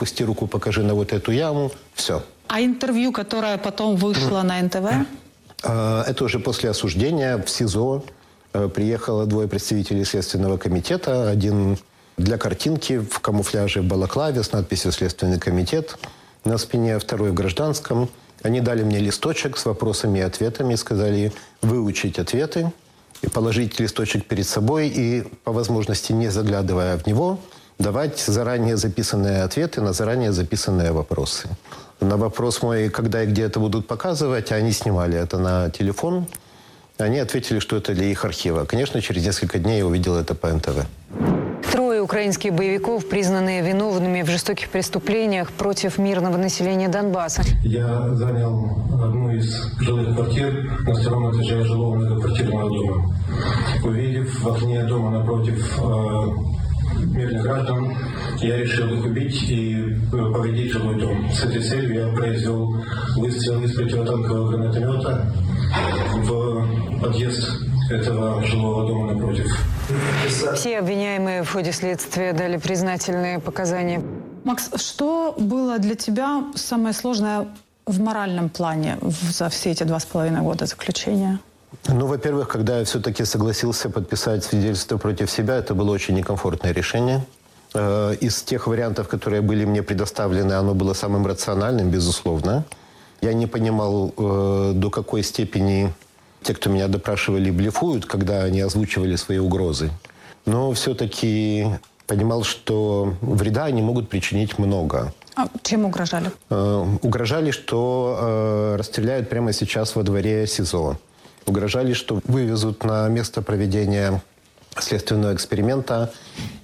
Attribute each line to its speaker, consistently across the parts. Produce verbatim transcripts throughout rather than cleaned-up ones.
Speaker 1: пусти руку, покажи на вот эту яму, все.
Speaker 2: А интервью, которое потом вышло на эн тэ вэ?
Speaker 1: Это уже после осуждения в СИЗО приехало двое представителей Следственного комитета. Один для картинки в камуфляже, в балаклаве с надписью «Следственный комитет» на спине, второй в гражданском. Они дали мне листочек с вопросами и ответами, сказали выучить ответы и положить листочек перед собой и, по возможности, не заглядывая в него, давать заранее записанные ответы на заранее записанные вопросы. На вопрос мой, когда и где это будут показывать, они снимали это на телефон, они ответили, что это для их архива. Конечно, через несколько дней я увидел это по эн тэ вэ.
Speaker 3: Трое украинских боевиков, признанные виновными в жестоких преступлениях против мирного населения Донбасса.
Speaker 4: Я занял одну из жилых квартир на втором этаже жилого многоквартирного дома. Увидев в окне дома напротив э, мирных граждан, я решил их убить и повредить жилой дом. С этой целью я произвел выстрел из противотанкового гранатомета в подъезд этого жилого дома напротив.
Speaker 3: Все обвиняемые в ходе следствия дали признательные показания.
Speaker 2: Макс, что было для тебя самое сложное в моральном плане за все эти два с половиной года заключения?
Speaker 1: Ну, во-первых, когда я все-таки согласился подписать свидетельство против себя, это было очень некомфортное решение. Из тех вариантов, которые были мне предоставлены, оно было самым рациональным, безусловно. Я не понимал, до какой степени те, кто меня допрашивали, блефуют, когда они озвучивали свои угрозы. Но все-таки понимал, что вреда они могут причинить много.
Speaker 2: А чем угрожали?
Speaker 1: Э, угрожали, что э, расстреляют прямо сейчас во дворе СИЗО. Угрожали, что вывезут на место проведения следственного эксперимента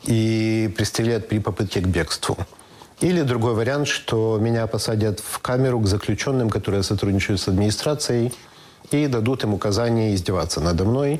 Speaker 1: и пристрелят при попытке к бегству. Или другой вариант, что меня посадят в камеру к заключенным, которые сотрудничают с администрацией, и дадут им указание издеваться надо мной.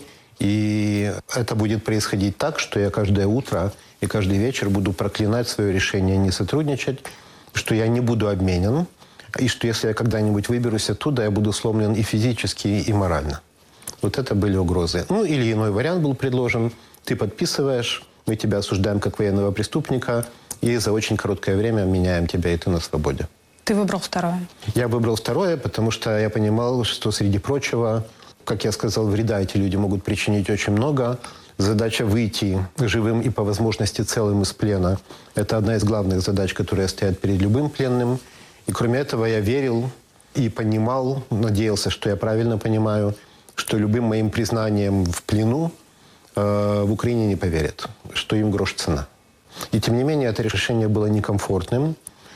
Speaker 1: И это будет происходить так, что я каждое утро и каждый вечер буду проклинать свое решение не сотрудничать, что я не буду обменен, и что если я когда-нибудь выберусь оттуда, я буду сломлен и физически, и морально. Вот это были угрозы. Ну, или иной вариант был предложен. Ты подписываешь, мы тебя осуждаем как военного преступника, и за очень короткое время меняем тебя, и ты на свободе.
Speaker 2: Ты выбрал второе? Я
Speaker 1: выбрал второе, потому что я понимал, что, среди прочего, как я сказал, вреда эти люди могут причинить очень много. Задача выйти живым и, по возможности, целым из плена – это одна из главных задач, которые стоят перед любым пленным. И, кроме этого, я верил и понимал, надеялся, что я правильно понимаю, что любым моим признанием в плену э, в Украине не поверят, что им грош цена. И, тем не менее, это решение было некомфортным.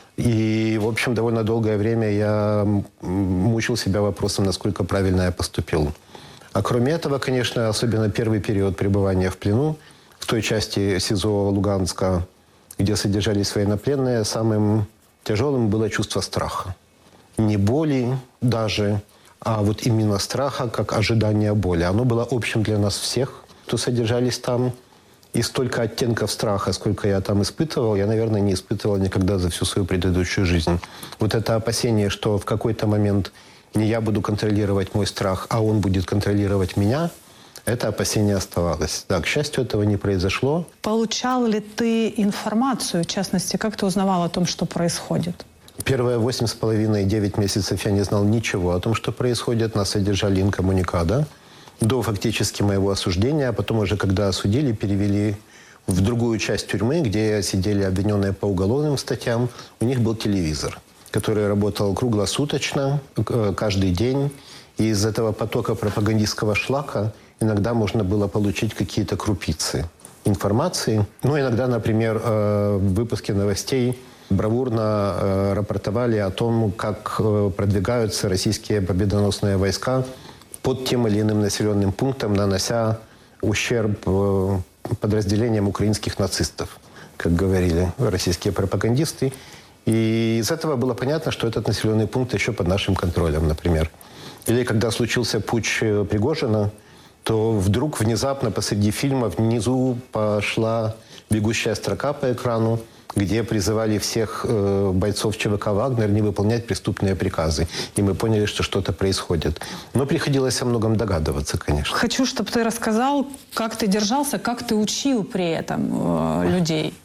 Speaker 1: И, в общем, довольно долгое время я мучил себя вопросом, насколько правильно я поступил. А кроме этого, конечно, особенно первый период пребывания в плену, в той части СИЗО Луганска, где содержались военнопленные, самым тяжелым было чувство страха. Не боли даже, а вот именно страха, как ожидание боли. Оно было общим для нас всех, кто содержались там. И столько оттенков страха, сколько я там испытывал, я, наверное, не испытывал никогда за всю свою предыдущую жизнь. Вот это опасение, что в какой-то момент не я буду контролировать мой страх, а он будет контролировать меня, это опасение оставалось. Да, к счастью, этого не произошло.
Speaker 2: Получал ли ты информацию, в частности, как ты узнавал о том, что происходит?
Speaker 1: Первые восемь с половиной, девять месяцев я не знал ничего о том, что происходит. Нас содержали инкоммуникадо до фактически моего осуждения, а потом уже, когда осудили, перевели в другую часть тюрьмы, где сидели обвиненные по уголовным статьям. У них был телевизор, который работал круглосуточно, каждый день. И из этого потока пропагандистского шлака иногда можно было получить какие-то крупицы информации. Ну, иногда, например, в выпуске новостей бравурно рапортовали о том, как продвигаются российские победоносные войска под тем или иным населенным пунктом, нанося ущерб подразделениям украинских нацистов, как говорили российские пропагандисты. И из этого было понятно, что этот населенный пункт еще под нашим контролем, например. Или когда случился путч Пригожина, то вдруг внезапно посреди фильма внизу пошла бегущая строка по экрану, где призывали всех э, бойцов ЧВК «Вагнер» не выполнять преступные приказы. И мы поняли, что что-то происходит. Но приходилось о многом догадываться, конечно.
Speaker 2: Хочу, чтобы ты рассказал, как ты держался, как ты учил при этом э, людей.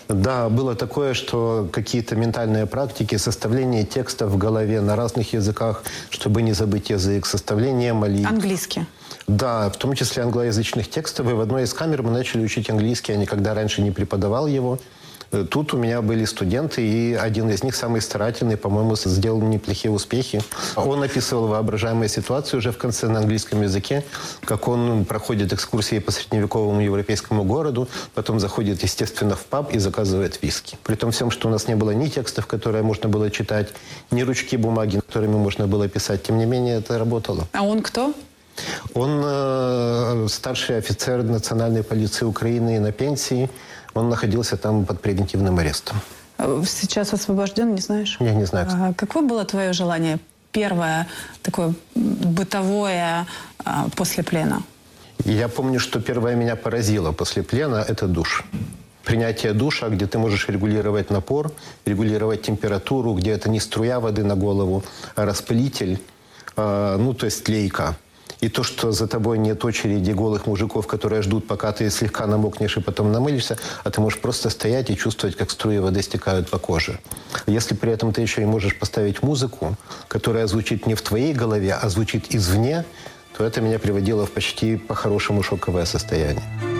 Speaker 1: Да, было такое, что какие-то ментальные практики, составление текста в голове на разных языках, чтобы не забыть язык, составление молитв.
Speaker 2: Английский.
Speaker 1: Да, в том числе англоязычных текстов. И в одной из камер мы начали учить английский. Я никогда раньше не преподавал его. Тут у меня были студенты, и один из них, самый старательный, по-моему, сделал неплохие успехи. Он описывал воображаемые ситуации уже в конце на английском языке, как он проходит экскурсии по средневековому европейскому городу, потом заходит, естественно, в паб и заказывает виски. При том всем, что у нас не было ни текстов, которые можно было читать, ни ручки бумаги, которыми можно было писать. Тем не менее, это работало.
Speaker 2: А он кто?
Speaker 1: Он э, старший офицер национальной полиции Украины на пенсии. Он находился там под превентивным арестом.
Speaker 2: Сейчас освобожден, не знаешь?
Speaker 1: Я не знаю.
Speaker 2: А какое было твое желание? Первое, такое бытовое а, после плена?
Speaker 1: Я помню, что первое меня поразило после плена – это душ. Принятие душа, где ты можешь регулировать напор, регулировать температуру, где это не струя воды на голову, а распылитель, э, ну, то есть лейка. И то, что за тобой нет очереди голых мужиков, которые ждут, пока ты слегка намокнешь и потом намылишься, а ты можешь просто стоять и чувствовать, как струи воды стекают по коже. Если при этом ты еще и можешь поставить музыку, которая звучит не в твоей голове, а звучит извне, то это меня приводило в почти по-хорошему шоковое состояние.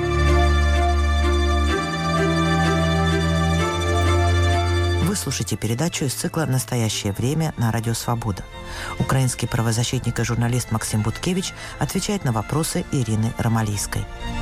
Speaker 5: Вы слушаете передачу из цикла «Настоящее время» на Радио Свобода. Украинский правозащитник и журналист Максим Буткевич отвечает на вопросы Ирины Ромалийской.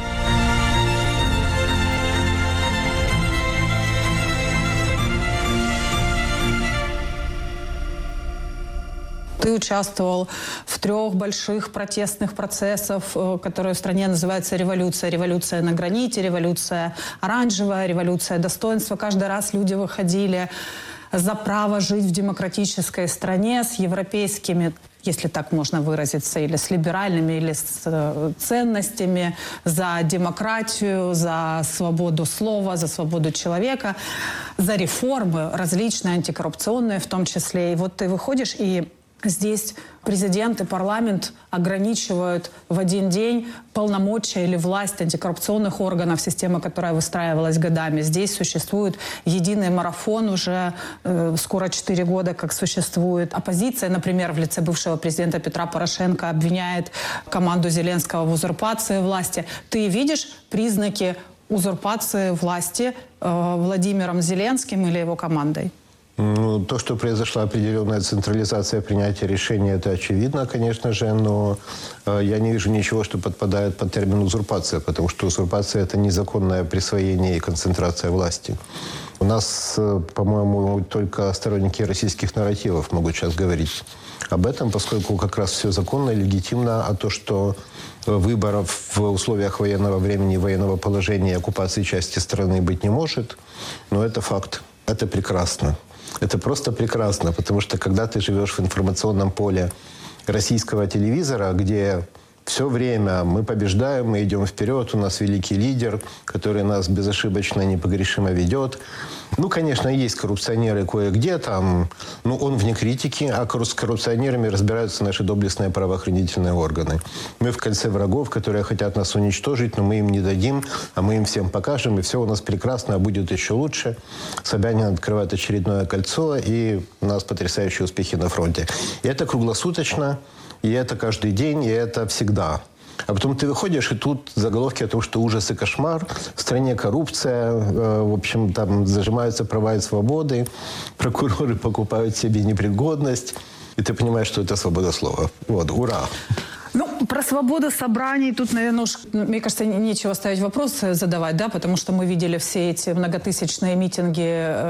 Speaker 2: Ты участвовал в трех больших протестных процессах, которые в стране называются революция. Революция на граните, революция оранжевая, революция достоинства. Каждый раз люди выходили за право жить в демократической стране с европейскими, если так можно выразиться, или с либеральными, или с ценностями, за демократию, за свободу слова, за свободу человека, за реформы различные, антикоррупционные в том числе. И вот ты выходишь, и здесь президент и парламент ограничивают в один день полномочия или власть антикоррупционных органов, система, которая выстраивалась годами. Здесь существует единый марафон уже э, скоро четыре года, как существует. Оппозиция, например, в лице бывшего президента Петра Порошенко обвиняет команду Зеленского в узурпации власти. Ты видишь признаки узурпации власти э, Владимиром Зеленским или его командой?
Speaker 1: Ну, то, что произошла определенная централизация принятия решений, это очевидно, конечно же, но э, я не вижу ничего, что подпадает под термин узурпация, потому что узурпация – это незаконное присвоение и концентрация власти. У нас, э, по-моему, только сторонники российских нарративов могут сейчас говорить об этом, поскольку как раз все законно и легитимно, а то, что выборов в условиях военного времени, военного положения и оккупации части страны быть не может, но это факт. Это прекрасно. Это просто прекрасно, потому что когда ты живешь в информационном поле российского телевизора, где все время мы побеждаем, мы идем вперед, у нас великий лидер, который нас безошибочно, непогрешимо ведет. Ну, конечно, есть коррупционеры кое-где там, но он вне критики, а с коррупционерами разбираются наши доблестные правоохранительные органы. Мы в кольце врагов, которые хотят нас уничтожить, но мы им не дадим, а мы им всем покажем, и все у нас прекрасно, а будет еще лучше. Собянин открывает очередное кольцо, и у нас потрясающие успехи на фронте. И это круглосуточно, и это каждый день, и это всегда. А потом ты выходишь, и тут заголовки о том, что ужас и кошмар, в стране коррупция, э, в общем, там зажимаются права и свободы, прокуроры покупают себе непригодность, и ты понимаешь, что это свобода слова. Вот, ура!
Speaker 2: Ну, про свободу собраний тут, наверное, уж, мне кажется, нечего ставить вопрос задавать, да, потому что мы видели все эти многотысячные митинги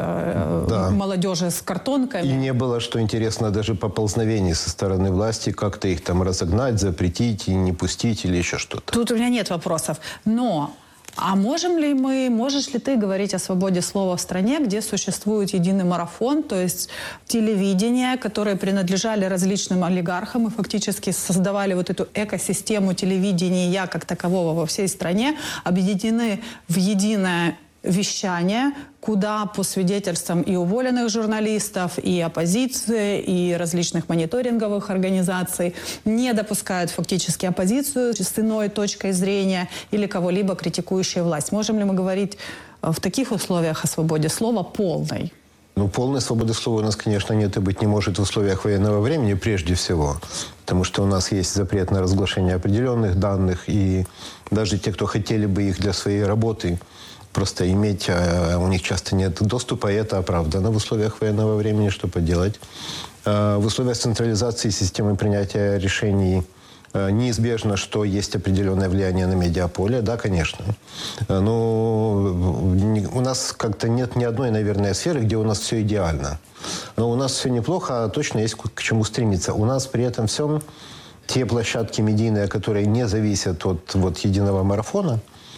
Speaker 2: э,
Speaker 1: да.
Speaker 2: молодежи с картонками.
Speaker 1: И не было, что интересно, даже поползновений со стороны власти, как-то их там разогнать, запретить и не пустить или еще что-то.
Speaker 2: Тут у меня нет вопросов, но... А можем ли мы, можешь ли ты говорить о свободе слова в стране, где существует единый марафон, то есть телевидение, которые принадлежали различным олигархам и фактически создавали вот эту экосистему телевидения как такового во всей стране, объединены в единое вещание, куда по свидетельствам и уволенных журналистов, и оппозиции, и различных мониторинговых организаций не допускают фактически оппозицию с иной точкой зрения или кого-либо критикующую власть. Можем ли мы говорить в таких условиях о свободе слова полной?
Speaker 1: Ну, полной свободы слова у нас, конечно, нет и быть не может в условиях военного времени прежде всего. Потому что у нас есть запрет на разглашение определенных данных. И даже те, кто хотели бы их для своей работы просто иметь, а у них часто нет доступа, и это оправдано в условиях военного времени, что поделать. В условиях централизации системы принятия решений неизбежно, что есть определенное влияние на медиаполе, да, конечно. Но у нас как-то нет ни одной, наверное, сферы, где у нас все идеально. Но у нас все неплохо, а точно есть к чему стремиться. У нас при этом всем те площадки медийные, которые не зависят от вот, единого марафона,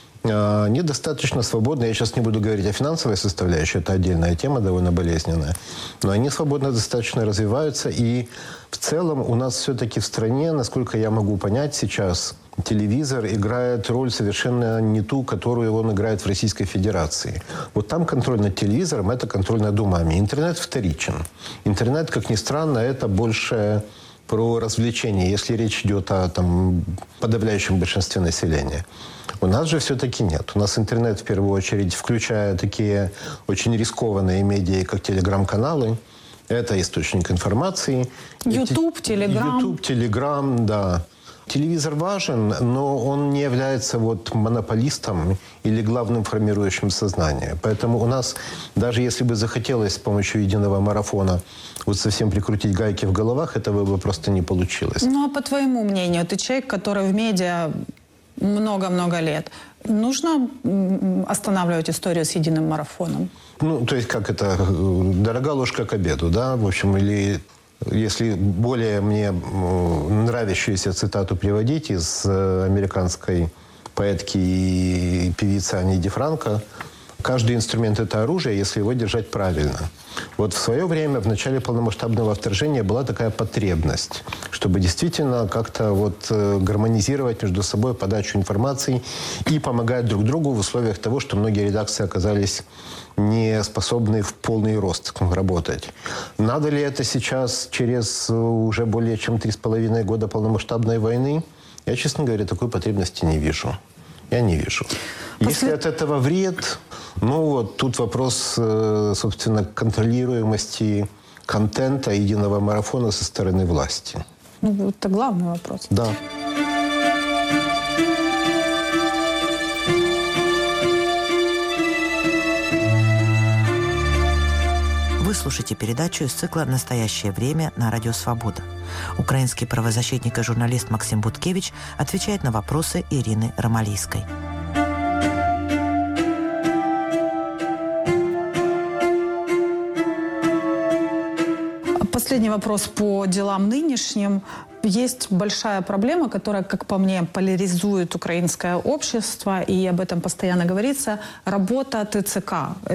Speaker 1: они достаточно свободны. Я сейчас не буду говорить о финансовой составляющей, это отдельная тема, довольно болезненная. Но они свободно достаточно развиваются. И в целом у нас все-таки в стране, насколько я могу понять сейчас, телевизор играет роль совершенно не ту, которую он играет в Российской Федерации. Вот там контроль над телевизором – это контроль над умами. Интернет вторичен. Интернет, как ни странно, это больше про развлечения, если речь идет о там, подавляющем большинстве населения. У нас же все-таки нет. У нас интернет, в первую очередь, включая такие очень рискованные медиа, как телеграм-каналы. Это источник информации.
Speaker 2: Ютуб, Телеграм.
Speaker 1: Ютуб, Телеграм, да. Телевизор важен, но он не является вот монополистом или главным формирующим сознание. Поэтому у нас, даже если бы захотелось с помощью единого марафона вот совсем прикрутить гайки в головах, этого бы просто не получилось.
Speaker 2: Ну, а по твоему мнению, ты человек, который в медиа много-много лет. Нужно останавливать историю с единым марафоном? Ну,
Speaker 1: то есть, как это, дорога ложка к обеду, да, в общем, или... Если более мне нравящуюся цитату приводить из американской поэтки и певицы Ани Ди Франко, каждый инструмент – это оружие, если его держать правильно. Вот в свое время, в начале полномасштабного вторжения, была такая потребность, чтобы действительно как-то вот гармонизировать между собой подачу информации и помогать друг другу в условиях того, что многие редакции оказались не способны в полный рост работать. Надо ли это сейчас, через уже более чем три с половиной года полномасштабной войны? Я, честно говоря, такой потребности не вижу. Я не вижу. После... Если от этого вред, ну вот тут вопрос, собственно, контролируемости контента единого марафона со стороны власти.
Speaker 2: Ну, это главный вопрос.
Speaker 1: Да.
Speaker 5: Вы слушаете передачу из цикла «Настоящее время» на Радио Свобода. Украинский правозащитник и журналист Максим Буткевич отвечает на вопросы Ирины Ромалийской.
Speaker 2: Последний вопрос по делам нынешним. Есть большая проблема, которая, как по мне, поляризует украинское общество, и об этом постоянно говорится. Работа ТЦК.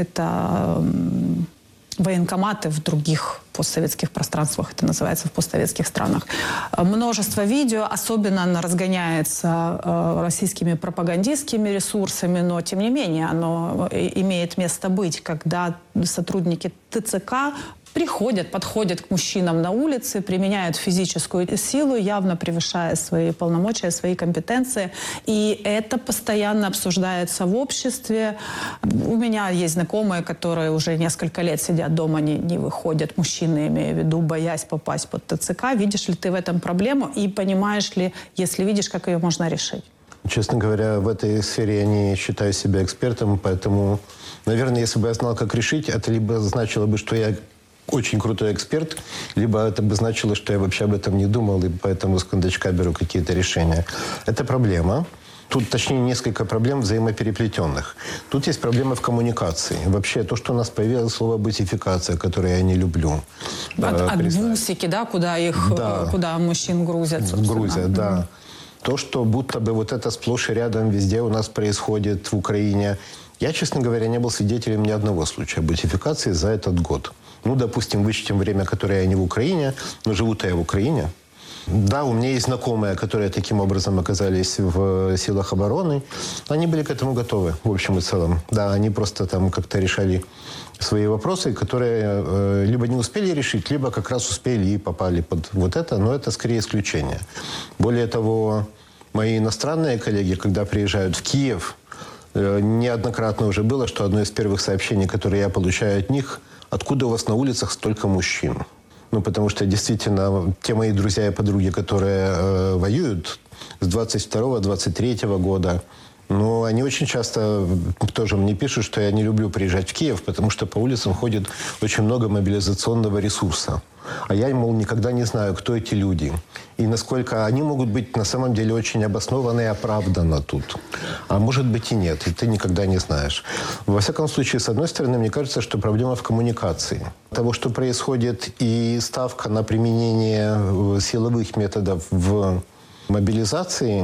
Speaker 2: Это военкоматы в других постсоветских пространствах, это называется в постсоветских странах. Множество видео, особенно разгоняется э, российскими пропагандистскими ресурсами, но тем не менее оно имеет место быть, когда сотрудники ТЦК приходят, подходят к мужчинам на улице, применяют физическую силу, явно превышая свои полномочия, свои компетенции. И это постоянно обсуждается в обществе. У меня есть знакомые, которые уже несколько лет сидят дома, не, не выходят. Мужчины, имею в виду, боясь попасть под ТЦК. Видишь ли ты в этом проблему? И понимаешь ли, если видишь, как ее можно решить?
Speaker 1: Честно говоря, в этой сфере я не считаю себя экспертом, поэтому, наверное, если бы я знал, как решить, это либо значило бы, что я очень крутой эксперт, либо это бы значило, что я вообще об этом не думал, и поэтому с кондачка беру какие-то решения. Это проблема. Тут, точнее, несколько проблем взаимопереплетенных. Тут есть проблема в коммуникации. Вообще, то, что у нас появилось слово «бусификация», которое я не люблю.
Speaker 2: От,
Speaker 1: э,
Speaker 2: от бусики, да, куда их,
Speaker 1: да.
Speaker 2: куда мужчин грузят, собственно.
Speaker 1: Грузят, да. Mm-hmm. То, что будто бы вот это сплошь и рядом везде у нас происходит в Украине. Я, честно говоря, не был свидетелем ни одного случая бусификации за этот год. Ну, допустим, вычтем время, которое я не в Украине, но живу-то я в Украине. Да, у меня есть знакомые, которые таким образом оказались в силах обороны. Они были к этому готовы, в общем и целом. Да, они просто там как-то решали свои вопросы, которые э, либо не успели решить, либо как раз успели и попали под вот это. Но это скорее исключение. Более того, мои иностранные коллеги, когда приезжают в Киев, Неоднократно уже было, что одно из первых сообщений, которые я получаю от них, откуда у вас на улицах столько мужчин? Ну, потому что действительно те мои друзья и подруги, которые э, воюют с двадцать второго — двадцать третьего года, но они очень часто тоже мне пишут, что я не люблю приезжать в Киев, потому что по улицам ходит очень много мобилизационного ресурса. А я, мол, никогда не знаю, кто эти люди. И насколько они могут быть на самом деле очень обоснованы и оправданы тут. А может быть и нет, и ты никогда не знаешь. Во всяком случае, с одной стороны, мне кажется, что проблема в коммуникации. Того, что происходит, и ставка на применение силовых методов в мобилизации,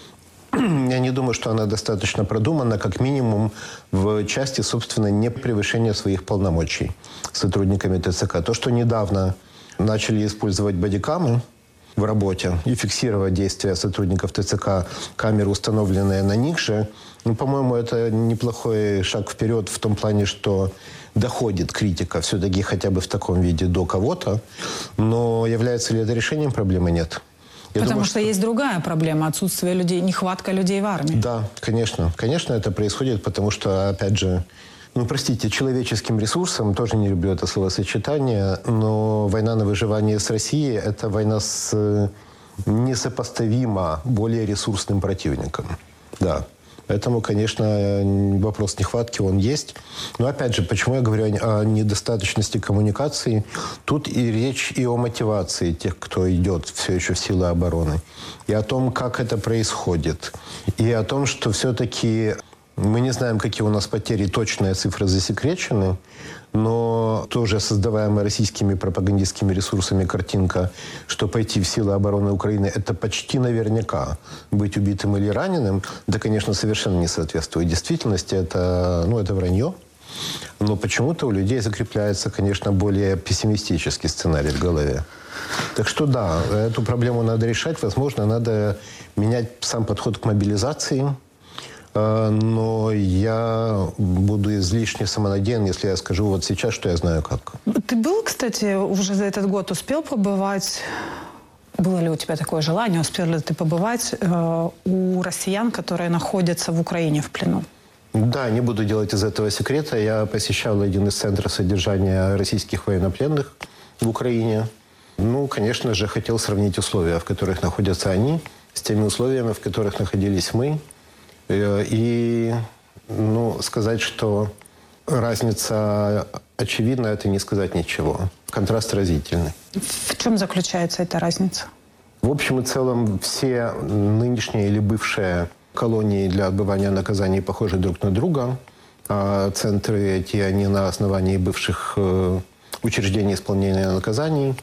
Speaker 1: я не думаю, что она достаточно продумана, как минимум в части, собственно, не превышения своих полномочий сотрудниками ТЦК. То, что недавно начали использовать бодикамы в работе и фиксировать действия сотрудников ТЦК, камеры, установленные на них же, ну, по-моему, это неплохой шаг вперед в том плане, что доходит критика все-таки хотя бы в таком виде до кого-то. Но является ли это решением проблемы? Нет. Я
Speaker 2: Потому
Speaker 1: думаю,
Speaker 2: что,
Speaker 1: что
Speaker 2: есть другая проблема – отсутствие людей, нехватка людей в армии.
Speaker 1: Да, конечно. Конечно, это происходит, потому что, опять же, ну, простите, человеческим ресурсом, тоже не люблю это словосочетание, но война на выживание с Россией – это война с несопоставимо более ресурсным противником. Да. Поэтому, конечно, вопрос нехватки, он есть. Но, опять же, почему я говорю о недостаточности коммуникации? Тут и речь и о мотивации тех, кто идет все еще в силы обороны. И о том, как это происходит. И о том, что все-таки мы не знаем, какие у нас потери, точные цифры засекречены. Но тоже создаваемая российскими пропагандистскими ресурсами картинка, что пойти в силы обороны Украины – это почти наверняка быть убитым или раненым, да, конечно, совершенно не соответствует действительности. Это, ну, это вранье. Но почему-то у людей закрепляется, конечно, более пессимистический сценарий в голове. Так что да, эту проблему надо решать. Возможно, надо менять сам подход к мобилизации. Но я буду излишне самонадеян, если я скажу вот сейчас, что я знаю как.
Speaker 2: Ты был, кстати, уже за этот год успел побывать? Было ли у тебя такое желание? Успел ли ты побывать э, у россиян, которые находятся в Украине в плену?
Speaker 1: Да, не буду делать из этого секрета. Я посещал один из центров содержания российских военнопленных в Украине. Ну, конечно же, хотел сравнить условия, в которых находятся они, с теми условиями, в которых находились мы. И, ну, сказать, что разница очевидна, это не сказать ничего. Контраст разительный.
Speaker 2: В чем заключается эта разница?
Speaker 1: В общем и целом, все нынешние или бывшие колонии для отбывания наказаний похожи друг на друга. А центры эти, они на основании бывших э, учреждений исполнения наказаний.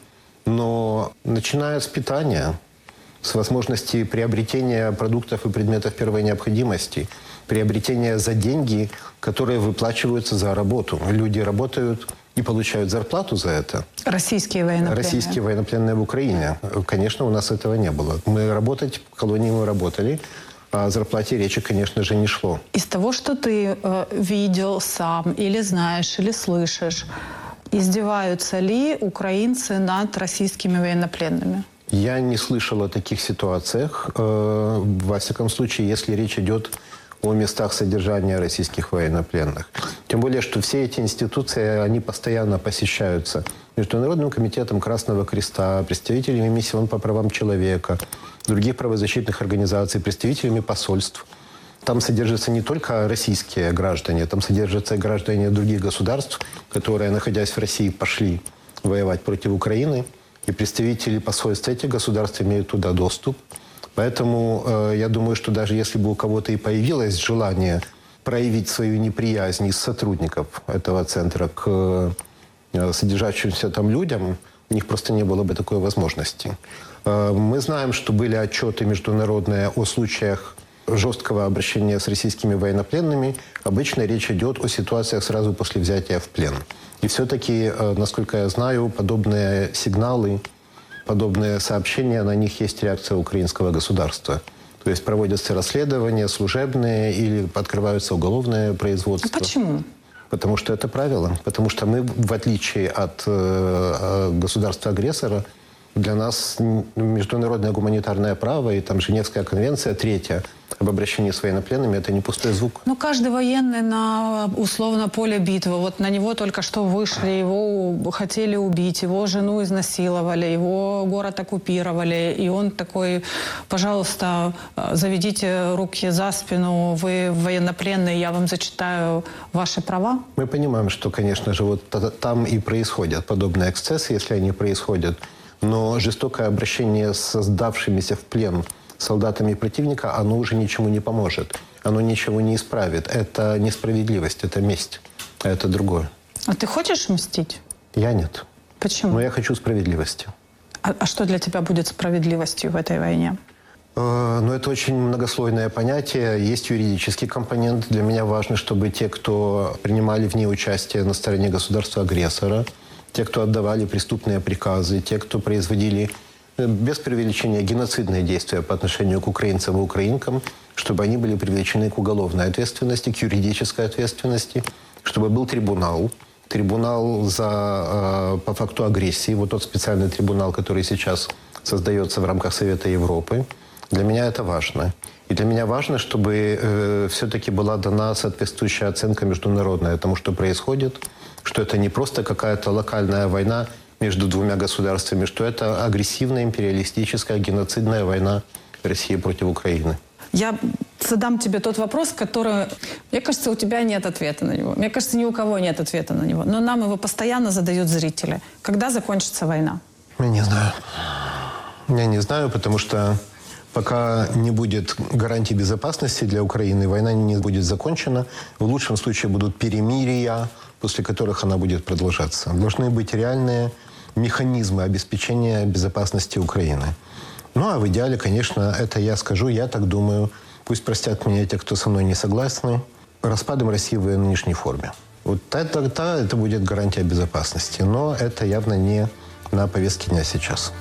Speaker 1: Но начиная с питания, с возможности приобретения продуктов и предметов первой необходимости, приобретения за деньги, которые выплачиваются за работу. Люди работают и получают зарплату за это.
Speaker 2: Российские военнопленные?
Speaker 1: Российские военнопленные в Украине. Конечно, у нас этого не было. Мы работать, в колонии мы работали, а о зарплате речи, конечно же, не шло.
Speaker 2: Из того, что ты э, видел сам, или знаешь, или слышишь, издеваются ли украинцы над российскими военнопленными?
Speaker 1: Я не слышал о таких ситуациях. Э, во всяком случае, если речь идет о местах содержания российских военнопленных. Тем более, что все эти институции, они постоянно посещаются Международным комитетом Красного Креста, представителями миссион по правам человека, других правозащитных организаций, представителями посольств. Там содержатся не только российские граждане, там содержатся и граждане других государств, которые, находясь в России, пошли воевать против Украины. И представители посольств этих государств имеют туда доступ. Поэтому э, я думаю, что даже если бы у кого-то и появилось желание проявить свою неприязнь из сотрудников этого центра к э, содержащимся там людям, у них просто не было бы такой возможности. Э, мы знаем, что были отчеты международные о случаях жесткого обращения с российскими военнопленными. Обычно речь идет о ситуациях сразу после взятия в плен. И все-таки, э, насколько я знаю, подобные сигналы, подобные сообщения, на них есть реакция украинского государства. То есть проводятся расследования служебные или открываются уголовные производства.
Speaker 2: А почему?
Speaker 1: Потому что это правило. Потому что мы, в отличие от э, государства-агрессора, Для нас международное гуманитарное право и там Женевская конвенция, третья, об обращении с военнопленными, это не пустой звук.
Speaker 2: Ну, каждый военный на, условно, поле битвы. Вот на него только что вышли, его хотели убить, его жену изнасиловали, его город оккупировали. И он такой: пожалуйста, заведите руки за спину, вы военнопленные, я вам зачитаю ваши права.
Speaker 1: Мы понимаем, что, конечно же, вот там и происходят подобные эксцессы, если они происходят. Но жестокое обращение с сдавшимися в плен солдатами противника, оно уже ничему не поможет. Оно ничего не исправит. Это несправедливость, это месть. А это другое.
Speaker 2: А ты хочешь мстить?
Speaker 1: Я нет.
Speaker 2: Почему?
Speaker 1: Но я хочу справедливости.
Speaker 2: А, а что для тебя будет справедливостью в этой войне?
Speaker 1: Э, ну, это очень многослойное понятие. Есть юридический компонент. Для меня важно, чтобы те, кто принимали в ней участие на стороне государства-агрессора, те, кто отдавали преступные приказы, те, кто производили, без преувеличения, геноцидные действия по отношению к украинцам и украинкам, чтобы они были привлечены к уголовной ответственности, к юридической ответственности, чтобы был трибунал, трибунал за, по факту агрессии, вот тот специальный трибунал, который сейчас создается в рамках Совета Европы. Для меня это важно. И для меня важно, чтобы э, все-таки была дана соответствующая оценка международная тому, что происходит, что это не просто какая-то локальная война между двумя государствами, что это агрессивная, империалистическая, геноцидная война России против Украины.
Speaker 2: Я задам тебе тот вопрос, который, мне кажется, у тебя нет ответа на него. Мне кажется, ни у кого нет ответа на него. Но нам его постоянно задают зрители. Когда закончится война?
Speaker 1: Я не знаю. Я не знаю, потому что пока не будет гарантий безопасности для Украины, война не будет закончена. В лучшем случае будут перемирия, после которых она будет продолжаться. Должны быть реальные механизмы обеспечения безопасности Украины. Ну, а в идеале, конечно, это я скажу, я так думаю, пусть простят меня те, кто со мной не согласны, распадом России в ее нынешней форме. Вот это, это, это будет гарантия безопасности. Но это явно не на повестке дня сейчас.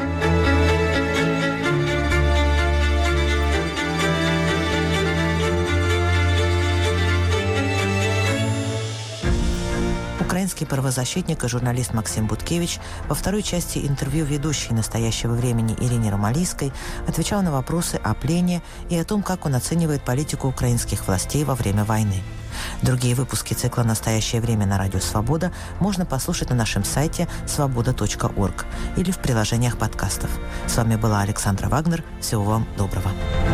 Speaker 5: Украинский правозащитник и журналист Максим Буткевич во второй части интервью ведущей «Настоящего времени» Ирине Ромалийской отвечал на вопросы о плене и о том, как он оценивает политику украинских властей во время войны. Другие выпуски цикла «Настоящее время» на Радио Свобода можно послушать на нашем сайте свобода точка орг или в приложениях подкастов. С вами была Александра Вагнер. Всего вам доброго.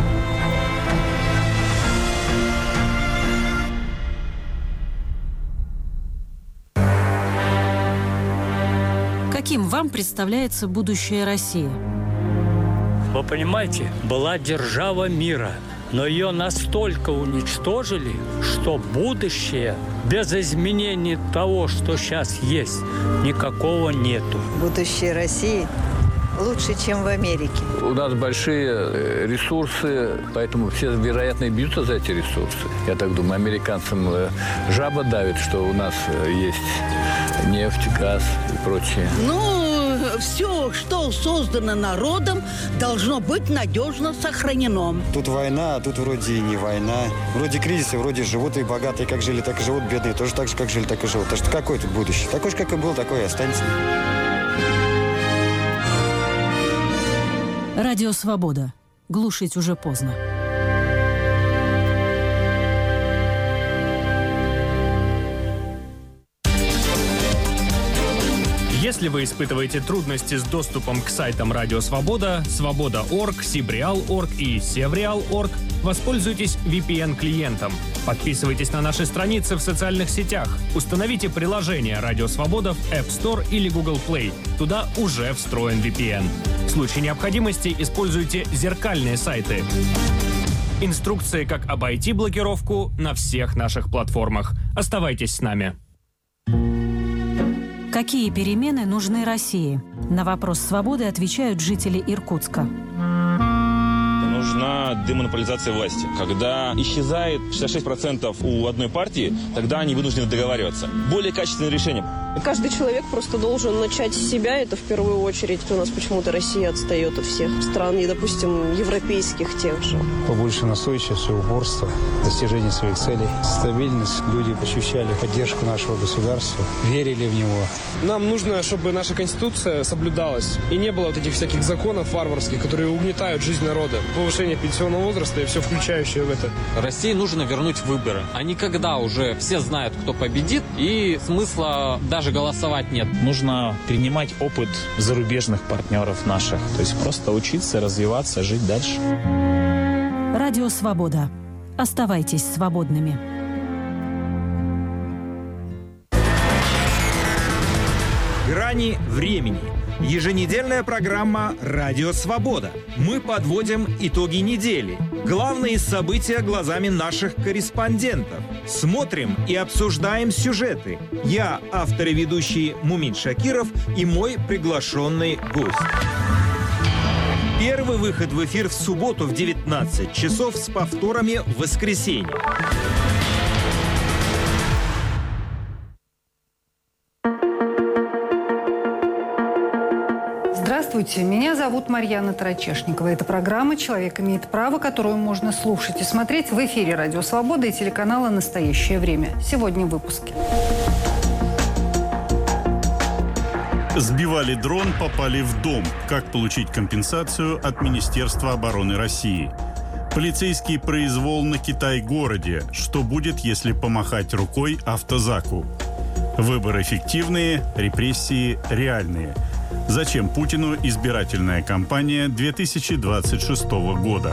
Speaker 6: Каким вам представляется будущее России?
Speaker 7: Вы понимаете, была держава мира, но ее настолько уничтожили, что будущее без изменений того, что сейчас есть, никакого нету.
Speaker 8: Будущее России лучше, чем в Америке.
Speaker 9: У нас большие ресурсы, поэтому все, вероятно, бьются за эти ресурсы. Я так думаю, американцам жаба давит, что у нас есть нефть, газ и прочее.
Speaker 10: Ну, все, что создано народом, должно быть надежно сохранено.
Speaker 11: Тут война, а тут вроде и не война. Вроде кризисы, вроде живут и богатые, как жили, так и живут, бедные тоже так же, как жили, так и живут. Так что какое тут будущее? Такое же, как и был, такое и останется.
Speaker 6: Радио Свобода. Глушить уже поздно.
Speaker 12: Если вы испытываете трудности с доступом к сайтам Радио Свобода, Свобода точка орг, Сибреал точка орг и Севреал точка орг, воспользуйтесь ви пи эн-клиентом. Подписывайтесь на наши страницы в социальных сетях. Установите приложение Радио Свобода в App Store или Google Play. Туда уже встроен ви пи эн. В случае необходимости используйте зеркальные сайты. Инструкции, как обойти блокировку, на всех наших платформах. Оставайтесь с нами.
Speaker 6: Какие перемены нужны России? На вопрос «Свободы» отвечают жители Иркутска.
Speaker 13: Нужна демонополизация власти. Когда исчезает шестьдесят шесть процентов у одной партии, тогда они вынуждены договариваться. Более качественное решение.
Speaker 14: Каждый человек просто должен начать с себя, это в первую очередь. У нас почему-то Россия отстает от всех стран, и, допустим, европейских тех же.
Speaker 15: Побольше настойчивости, упорства, достижения своих целей, стабильность. Люди ощущали поддержку нашего государства, верили в него.
Speaker 16: Нам нужно, чтобы наша Конституция соблюдалась, и не было вот этих всяких законов варварских, которые угнетают жизнь народа. Повышение пенсионного возраста и все включающее в это.
Speaker 17: России нужно вернуть выборы. А не когда уже все знают, кто победит, и смысла даже голосовать нет.
Speaker 18: Нужно перенимать опыт зарубежных партнеров наших. То есть просто учиться, развиваться, жить дальше.
Speaker 6: Радио «Свобода». Оставайтесь свободными.
Speaker 19: Грани времени. Еженедельная программа «Радио Свобода». Мы подводим итоги недели. Главные события глазами наших корреспондентов. Смотрим и обсуждаем сюжеты. Я, автор и ведущий Мумин Шакиров, и мой приглашенный гость. Первый выход в эфир в субботу в девятнадцать часов с повторами в воскресенье.
Speaker 20: Здравствуйте, меня зовут Марьяна Тарачешникова. Это программа «Человек имеет право», которую можно слушать и смотреть в эфире «Радио Свобода» и телеканала «Настоящее время». Сегодня в выпуске.
Speaker 21: Сбивали дрон, попали в дом. Как получить компенсацию от Министерства обороны России? Полицейский произвол на Китай-городе. Что будет, если помахать рукой автозаку? Выборы фиктивные, репрессии реальные. Зачем Путину избирательная кампания две тысячи двадцать шестого года?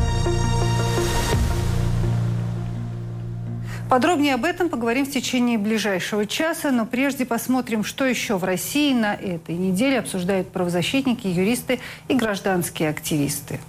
Speaker 20: Подробнее об этом поговорим в течение ближайшего часа, но прежде посмотрим, что еще в России на этой неделе обсуждают правозащитники, юристы и гражданские активисты.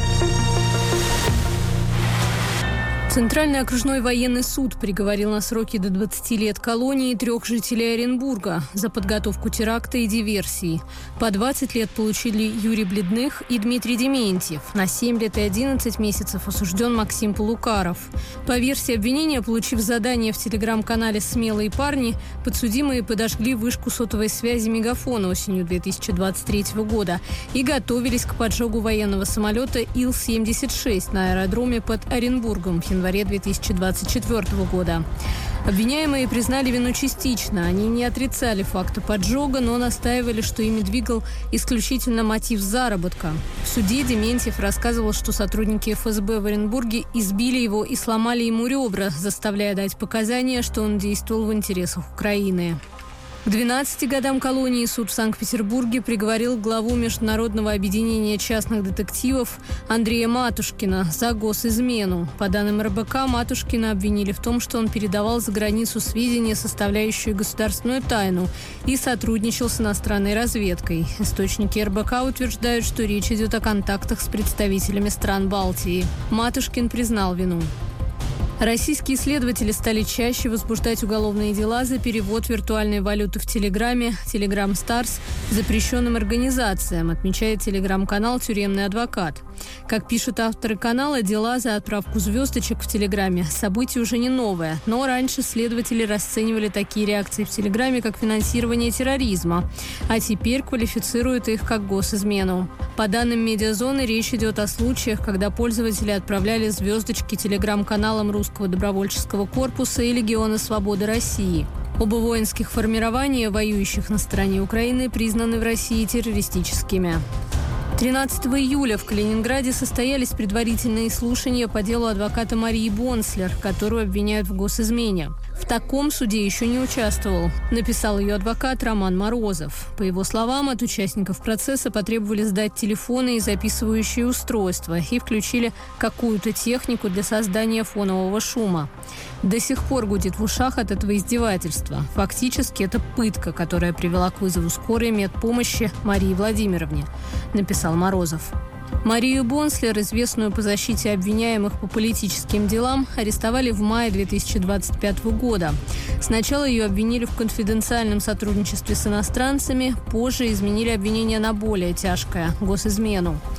Speaker 22: Центральный окружной военный суд приговорил на сроки до двадцати лет колонии трех жителей Оренбурга за подготовку теракта и диверсии. По двадцать лет получили Юрий Бледных и Дмитрий Дементьев. На семь лет и одиннадцать месяцев осужден Максим Полукаров. По версии обвинения, получив задание в телеграм-канале «Смелые парни», подсудимые подожгли вышку сотовой связи «Мегафон» осенью две тысячи двадцать третьего года и готовились к поджогу военного самолета Ил семьдесят шесть на аэродроме под Оренбургом в январе две тысячи двадцать четвёртого года. Обвиняемые признали вину частично. Они не отрицали факта поджога, но настаивали, что ими двигал исключительно мотив заработка. В суде Дементьев рассказывал, что сотрудники эф эс бэ в Оренбурге избили его и сломали ему ребра, заставляя дать показания, что он действовал в интересах Украины. К двенадцати годам колонии суд в Санкт-Петербурге приговорил главу Международного объединения частных детективов Андрея Матушкина за госизмену. По данным эр бэ ка, Матушкина обвинили в том, что он передавал за границу сведения, составляющие государственную тайну, и сотрудничал с иностранной разведкой. Источники эр бэ ка утверждают, что речь идет о контактах с представителями стран Балтии. Матушкин признал вину. Российские исследователи стали чаще возбуждать уголовные дела за перевод виртуальной валюты в Телеграме, Telegram Stars, запрещенным организациям, отмечает телеграм-канал «Тюремный адвокат». Как пишут авторы канала, дела за отправку звездочек в Телеграме – событие уже не новое, но раньше следователи расценивали такие реакции в Телеграме как финансирование терроризма, а теперь квалифицируют их как госизмену. По данным «Медиазоны», речь идет о случаях, когда пользователи отправляли звездочки телеграм-каналам Русского добровольческого корпуса и Легиона Свободы России. Оба воинских формирования, воюющих на стороне Украины, признаны в России террористическими. тринадцатого июля в Калининграде состоялись предварительные слушания по делу адвоката Марии Бонслер, которую обвиняют в госизмене. В таком суде еще не участвовал, написал ее адвокат Роман Морозов. По его словам, от участников процесса потребовали сдать телефоны и записывающие устройства и включили какую-то технику для создания фонового шума. До сих пор гудит в ушах от этого издевательства. Фактически это пытка, которая привела к вызову скорой медпомощи Марии Владимировне, написал Морозов. Марию Бонслер, известную по защите обвиняемых по политическим делам, арестовали в мае две тысячи двадцать пятого года. Сначала ее обвинили в конфиденциальном сотрудничестве с иностранцами, позже изменили обвинение на более тяжкое – госизмену.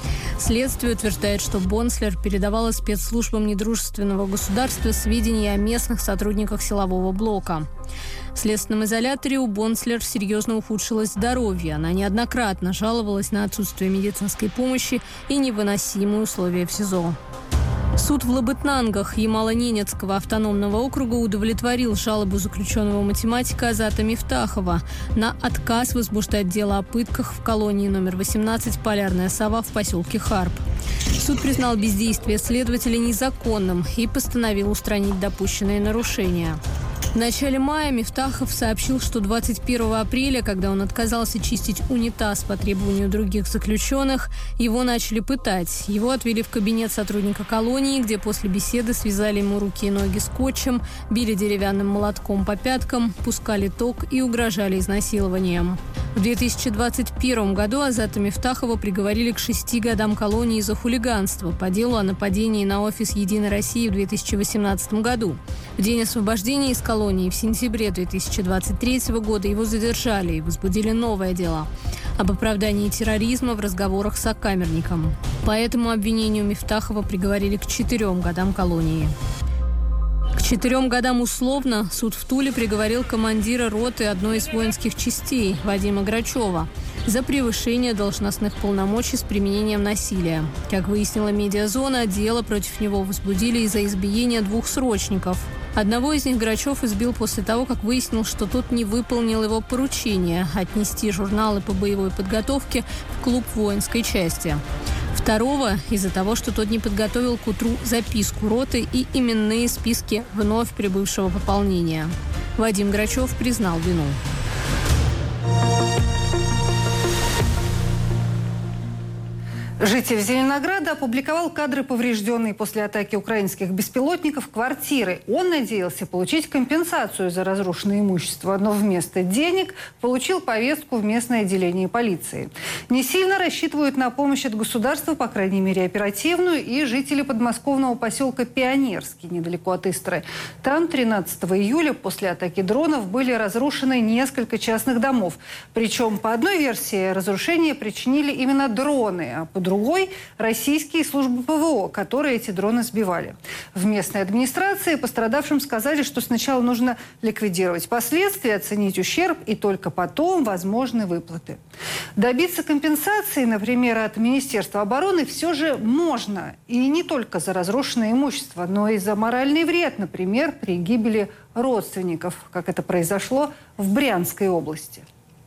Speaker 22: Следствие утверждает, что Бонслер передавала спецслужбам недружественного государства сведения о местных сотрудниках силового блока. В следственном изоляторе у Бонслер серьезно ухудшилось здоровье. Она неоднократно жаловалась на отсутствие медицинской помощи и невыносимые условия в СИЗО. Суд в Лабытнангах Ямало-Ненецкого автономного округа удовлетворил жалобу заключенного математика Азата Мифтахова на отказ возбуждать дело о пытках в колонии номер восемнадцать «Полярная сова» в поселке Харп. Суд признал бездействие следователя незаконным и постановил устранить допущенные нарушения. В начале мая Мифтахов сообщил, что двадцать первого апреля, когда он отказался чистить унитаз по требованию других заключенных, его начали пытать. Его отвели в кабинет сотрудника колонии, где после беседы связали ему руки и ноги скотчем, били деревянным молотком по пяткам, пускали ток и угрожали изнасилованием. В две тысячи двадцать первом году Азата Мифтахова приговорили к шести годам колонии за хулиганство по делу о нападении на офис «Единой России» в две тысячи восемнадцатом году. В день освобождения из колонии в сентябре две тысячи двадцать третьего года его задержали и возбудили новое дело об оправдании терроризма в разговорах с сокамерником. По этому обвинению Мифтахова приговорили к четырем годам колонии. К четырем годам условно суд в Туле приговорил командира роты одной из воинских частей Вадима Грачева за превышение должностных полномочий с применением насилия. Как выяснила «Медиазона», дело против него возбудили из-за избиения двух срочников. Одного из них Грачев избил после того, как выяснил, что тот не выполнил его поручение отнести журналы по боевой подготовке в клуб воинской части. Второго – из-за того, что тот не подготовил к утру записку роты и именные списки вновь прибывшего пополнения. Вадим Грачев признал вину.
Speaker 20: Житель Зеленограда опубликовал кадры поврежденной после атаки украинских беспилотников квартиры. Он надеялся получить компенсацию за разрушенное имущество, но вместо денег получил повестку в местное отделение полиции. Не сильно рассчитывают на помощь от государства, по крайней мере оперативную, и жители подмосковного поселка Пионерский, недалеко от Истры. Там тринадцатого июля после атаки дронов были разрушены несколько частных домов. Причем, по одной версии, разрушения причинили именно дроны, а по другой – российские службы ПВО, которые эти дроны сбивали. В местной администрации пострадавшим сказали, что сначала нужно ликвидировать последствия, оценить ущерб и только потом возможны выплаты. Добиться компенсации, например, от Министерства обороны все же можно. И не только за разрушенное имущество, но и за моральный вред, например, при гибели родственников, как это произошло в Брянской области.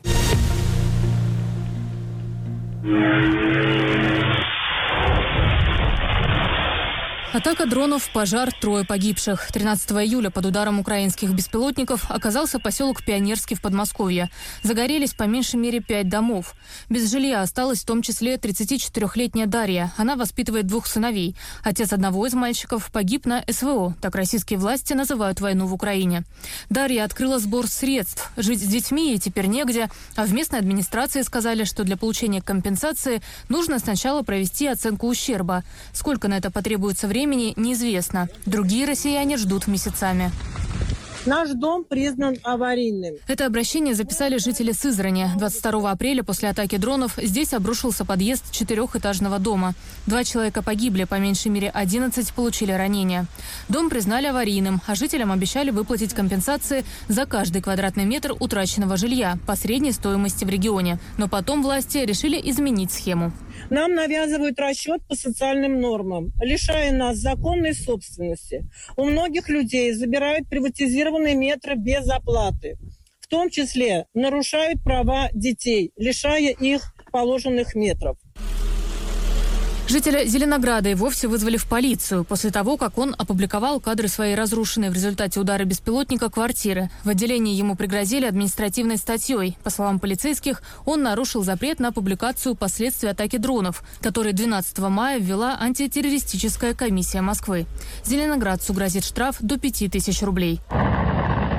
Speaker 3: Атака дронов, пожар, трое погибших. тринадцатого июля под ударом украинских беспилотников оказался поселок Пионерский в Подмосковье. Загорелись по меньшей мере пять домов. Без жилья осталась в том числе тридцатичетырёхлетняя Дарья. Она воспитывает двух сыновей. Отец одного из мальчиков погиб на СВО. Так российские власти называют войну в Украине. Дарья открыла сбор средств. Жить с детьми ей теперь негде. А в местной администрации сказали, что для получения компенсации нужно сначала провести оценку ущерба. Сколько на это потребуется времени? Времени неизвестно. Другие россияне ждут месяцами.
Speaker 4: Наш дом признан аварийным.
Speaker 3: Это обращение записали жители Сызрани. двадцать второго апреля после атаки дронов здесь обрушился подъезд четырехэтажного дома. Два человека погибли, по меньшей мере одиннадцать получили ранения. Дом признали аварийным, а жителям обещали выплатить компенсации за каждый квадратный метр утраченного жилья по средней стоимости в регионе. Но потом власти решили изменить схему.
Speaker 4: Нам навязывают расчет по социальным нормам, лишая нас законной собственности. У многих людей забирают приватизированные метры без оплаты. В том числе нарушают права детей, лишая их положенных метров.
Speaker 3: Жителя Зеленограда и вовсе вызвали в полицию после того, как он опубликовал кадры своей разрушенной в результате удара беспилотника квартиры. В отделении ему пригрозили административной статьей. По словам полицейских, он нарушил запрет на публикацию последствий атаки дронов, который двенадцатого мая ввела антитеррористическая комиссия Москвы. Зеленоградцу грозит штраф до пяти тысяч рублей.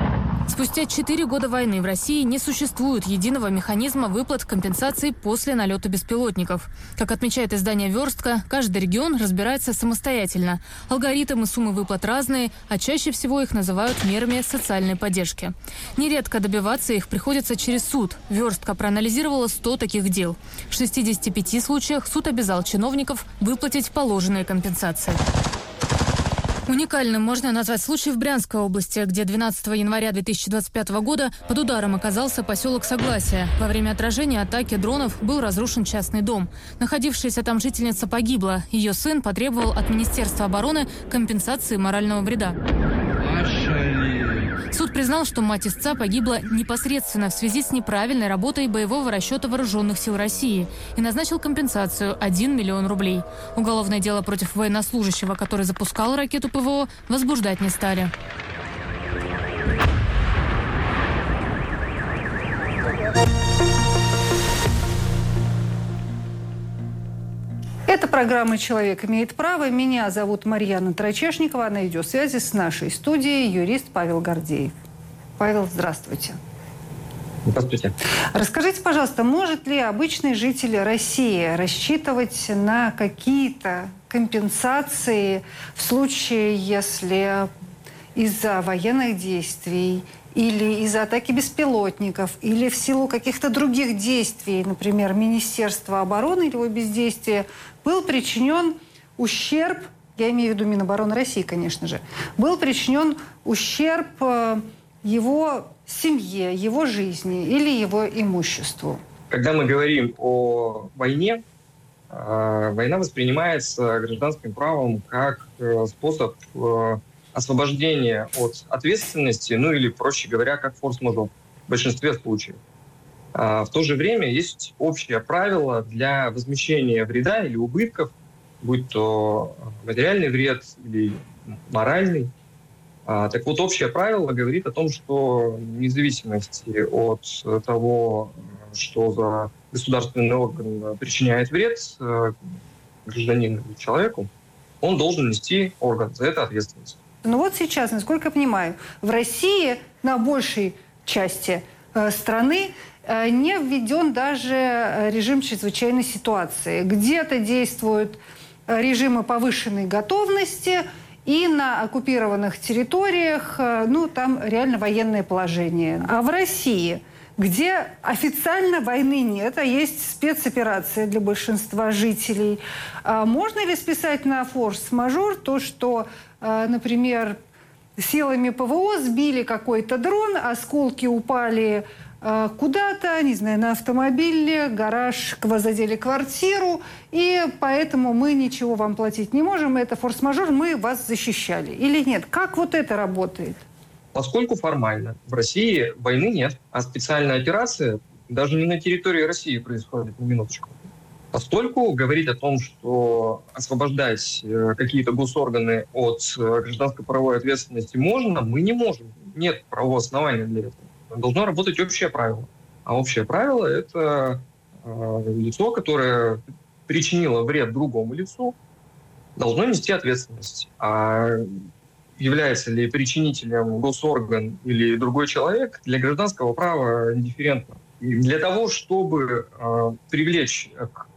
Speaker 3: Спустя четыре года войны в России не существует единого механизма выплат компенсаций после налета беспилотников. Как отмечает издание «Верстка», каждый регион разбирается самостоятельно. Алгоритмы и суммы выплат разные, а чаще всего их называют мерами социальной поддержки. Нередко добиваться их приходится через суд. «Верстка» проанализировала сто таких дел. В шестидесяти пяти случаях суд обязал чиновников выплатить положенные компенсации. Уникальным можно назвать случай в Брянской области, где двенадцатого января две тысячи двадцать пятого года под ударом оказался поселок Согласие. Во время отражения атаки дронов был разрушен частный дом. Находившаяся там жительница погибла. Ее сын потребовал от Министерства обороны компенсации морального вреда. Суд признал, что мать истца погибла непосредственно в связи с неправильной работой боевого расчета вооруженных сил России и назначил компенсацию один миллион рублей. Уголовное дело против военнослужащего, который запускал ракету ПВО, возбуждать не стали.
Speaker 20: Это программа «Человек имеет право». Меня зовут Марьяна Трачешникова. А на видеосвязи с нашей студией юрист Павел Гордеев. Павел, здравствуйте.
Speaker 1: Здравствуйте.
Speaker 20: Расскажите, пожалуйста, может ли обычный житель России рассчитывать на какие-то компенсации в случае, если из-за военных действий или из-за атаки беспилотников, или в силу каких-то других действий, например, Министерства обороны или его бездействия, был причинен ущерб, я имею в виду Минобороны России, конечно же, был причинен ущерб его семье, его жизни или его имуществу?
Speaker 1: Когда мы говорим о войне, война воспринимается гражданским правом как способ освобождения от ответственности, ну или, проще говоря, как форс-мажор в большинстве случаев. В то же время есть общее правило для возмещения вреда или убытков, будь то материальный вред или моральный. Так вот, общее правило говорит о том, что вне зависимости от того, что за государственный орган причиняет вред гражданину или человеку, он должен нести орган за это ответственность.
Speaker 20: Ну вот сейчас, насколько я понимаю, в России на большей части э, страны э, не введен даже режим чрезвычайной ситуации. Где-то действуют режимы повышенной готовности, и на оккупированных территориях, э, ну, там реально военное положение. А в России, где официально войны нет, а есть спецоперация для большинства жителей, э, можно ли списать на форс-мажор то, что например, силами ПВО сбили какой-то дрон, осколки упали э, куда-то, не знаю, на автомобиле, гараж, задели квартиру, и поэтому мы ничего вам платить не можем, это форс-мажор, мы вас защищали. Или нет? Как вот это работает?
Speaker 1: Поскольку формально в России войны нет, а специальная операция даже не на территории России происходит, на минуточку. Постольку говорить о том, что освобождать какие-то госорганы от гражданско-правовой ответственности можно, мы не можем. Нет правового основания для этого. Должно работать общее правило. А общее правило – это э, лицо, которое причинило вред другому лицу, должно нести ответственность. А является ли причинителем госорган или другой человек, для гражданского права индифферентно. И для того, чтобы э, привлечь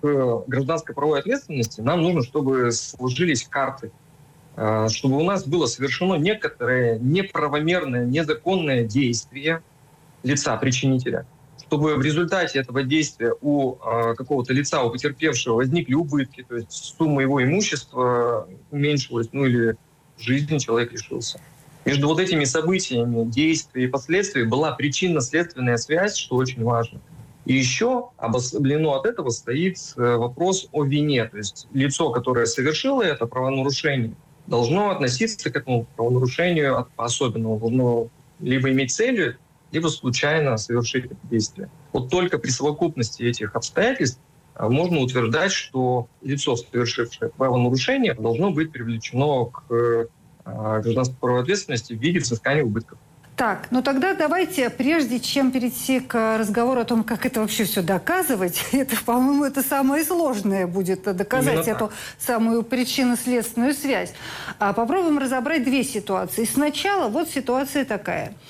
Speaker 1: к гражданской правовой ответственности, нам нужно, чтобы сложились карты, э, чтобы у нас было совершено некоторое неправомерное, незаконное действие лица причинителя, чтобы в результате этого действия у э, какого-то лица, у потерпевшего, возникли убытки, то есть сумма его имущества уменьшилась, ну или жизни человек лишился. Между вот этими событиями, действия и последствия была причинно-следственная связь, что очень важно. И еще обособлено от этого стоит вопрос о вине. То есть лицо, которое совершило это правонарушение, должно относиться к этому правонарушению по-особенному. Должно либо иметь целью, либо случайно совершить это действие. Вот только при совокупности этих обстоятельств можно утверждать, что лицо, совершившее правонарушение, должно быть привлечено к гражданской правовой ответственности в виде взыскания убытков.
Speaker 20: Так, ну тогда давайте, прежде чем перейти к разговору о том, как это вообще все доказывать, это, по-моему, это самое сложное будет доказать эту самую причинно-следственную связь. А попробуем разобрать две ситуации. Сначала вот ситуация такая.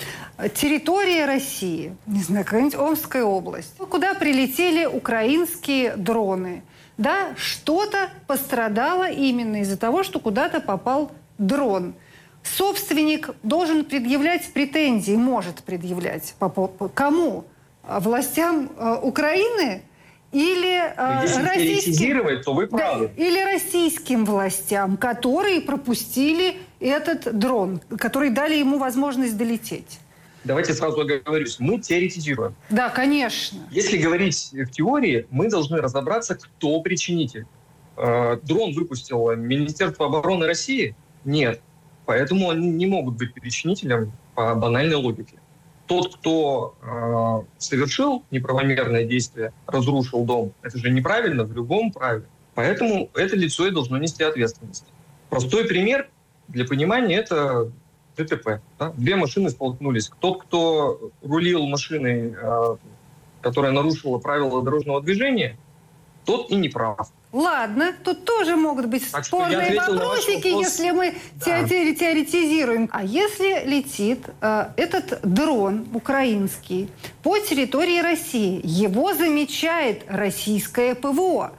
Speaker 20: территория России, не знаю, какая-нибудь Омская область, куда прилетели украинские дроны. Да, что-то пострадало именно из-за того, что куда-то попал дрон. Собственник должен предъявлять претензии, может предъявлять. По, по, кому? Властям э, Украины? Или, э,
Speaker 1: Если
Speaker 20: российским,
Speaker 1: то вы правы.
Speaker 20: Да, или российским властям, которые пропустили этот дрон, которые дали ему возможность долететь?
Speaker 1: Давайте сразу оговорюсь. Мы теоретизируем.
Speaker 20: Да, конечно.
Speaker 1: Если говорить в теории, мы должны разобраться, кто причинитель. Э, дрон выпустило Министерство обороны России? Нет. Поэтому они не могут быть причинителем по банальной логике. Тот, кто э, совершил неправомерное действие, разрушил дом, это же неправильно в любом праве. Поэтому это лицо и должно нести ответственность. Простой пример для понимания – это ДТП. Да? Две машины столкнулись. Тот, кто рулил машиной, э, которая нарушила правила дорожного движения, тот и не прав.
Speaker 20: Ладно, тут тоже могут быть
Speaker 1: так
Speaker 20: спорные вопросики, если мы да. теоретизируем. А если летит э, этот дрон украинский по территории России, его замечает российское ПВО,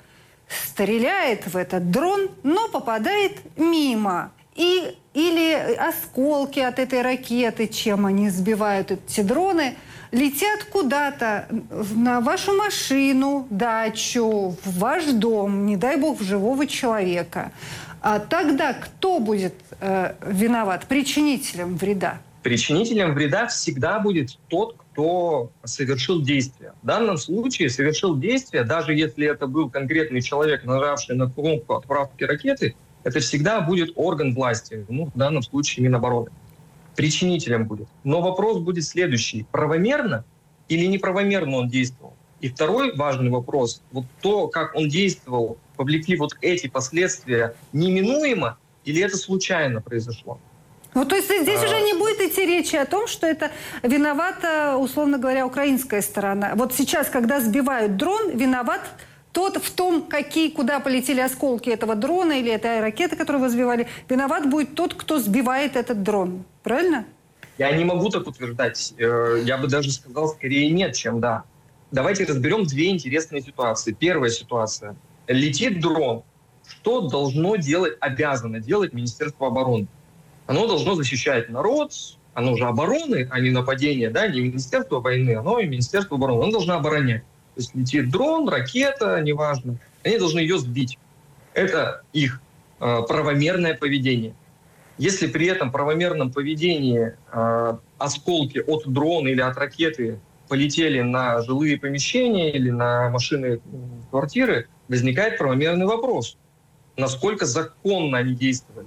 Speaker 20: стреляет в этот дрон, но попадает мимо. И, или осколки от этой ракеты, чем они сбивают эти дроны, летят куда-то на вашу машину, дачу, в ваш дом, не дай бог, в живого человека. А тогда кто будет э, виноват? Причинителем вреда?
Speaker 1: Причинителем вреда всегда будет тот, кто совершил действие. В данном случае совершил действие, даже если это был конкретный человек, нажавший на кнопку отправки ракеты, это всегда будет орган власти, ну, в данном случае Минобороны. Причинителем будет. Но вопрос будет следующий. Правомерно или неправомерно он действовал? И второй важный вопрос. Вот то, как он действовал, повлекли вот эти последствия неминуемо или это случайно произошло?
Speaker 20: Ну, то есть здесь а... уже не будет идти речи о том, что это виновата, условно говоря, украинская сторона. Вот сейчас, когда сбивают дрон, виноват тот в том, какие, куда полетели осколки этого дрона или этой ракеты, которую вы сбивали, виноват будет тот, кто сбивает этот дрон. Правильно?
Speaker 1: Я не могу так утверждать. Я бы даже сказал, скорее нет, чем да. Давайте разберем две интересные ситуации. Первая ситуация. Летит дрон. Что должно делать, обязано делать Министерство обороны? Оно должно защищать народ, оно же обороны, а не нападение, да, не Министерство войны, оно и Министерство обороны. Оно должно оборонять. То есть летит дрон, ракета, неважно. Они должны ее сбить. Это их э, правомерное поведение. Если при этом правомерном поведении э, осколки от дрона или от ракеты полетели на жилые помещения или на машины, квартиры, возникает правомерный вопрос. Насколько законно они действовали?